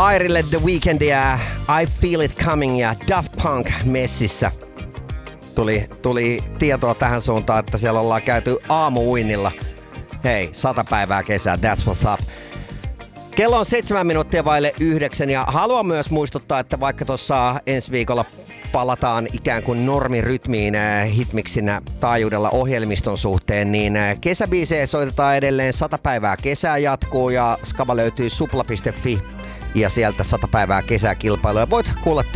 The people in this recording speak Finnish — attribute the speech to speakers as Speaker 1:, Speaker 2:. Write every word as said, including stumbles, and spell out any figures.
Speaker 1: Airille The Weekendia, I Feel It Coming ja Daft Punk messissä. Tuli, tuli tietoa tähän suuntaan, että siellä ollaan käyty aamu-uinnilla. Hei, sata päivää kesää, that's what's up. Kello on seitsemän minuuttia vaille yhdeksän ja haluan myös muistuttaa, että vaikka tuossa ensi viikolla palataan ikään kuin normirytmiin hitmiksinä taajuudella ohjelmiston suhteen, niin kesäbiisejä soitetaan edelleen. Sata päivää kesää jatkuu ja skava löytyy supla piste fi ja sieltä sata päivää kesäkilpailuja. Voit kuulla